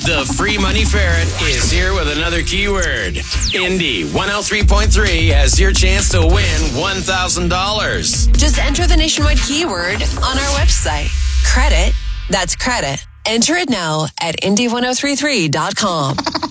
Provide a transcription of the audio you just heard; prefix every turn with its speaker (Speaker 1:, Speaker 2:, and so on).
Speaker 1: The Free Money Ferret is here with another keyword. Indy 103.3 has your chance to win $1,000.
Speaker 2: Just enter the nationwide keyword on our website. Credit, that's credit. Enter it now at Indy1033.com.